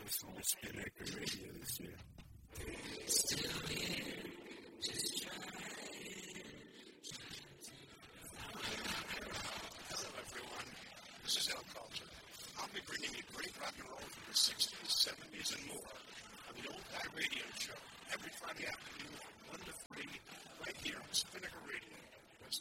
us on Spinnaker Radio this year. Still here, just Hello, everyone. This is El Culture. I'll be bringing you great rock and roll from the 60s, 70s, and more.